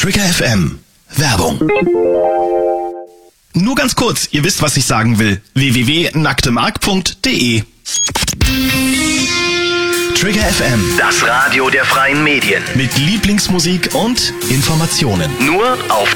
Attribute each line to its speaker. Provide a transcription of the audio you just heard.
Speaker 1: Trigger FM. Werbung. Nur ganz kurz, ihr wisst, was ich sagen will. www.nacktemark.de. Trigger FM.
Speaker 2: Das Radio der freien Medien.
Speaker 1: Mit Lieblingsmusik und Informationen.
Speaker 2: Nur auf